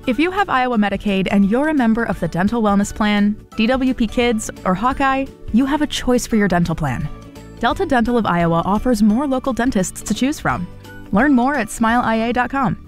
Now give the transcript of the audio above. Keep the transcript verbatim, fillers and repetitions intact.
If you have Iowa Medicaid and you're a member of the Dental Wellness Plan, D W P Kids, or Hawkeye, you have a choice for your dental plan. Delta Dental of Iowa offers more local dentists to choose from. Learn more at smile I A dot com.